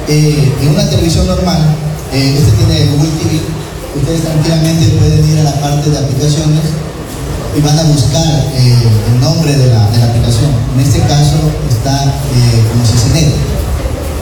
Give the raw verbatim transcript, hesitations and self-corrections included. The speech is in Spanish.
Eh, en una televisión normal, eh, este tiene Google T V, ustedes tranquilamente pueden ir a la parte de aplicaciones y van a buscar eh, el nombre de la, de la aplicación. En este caso está eh, como C C N E T.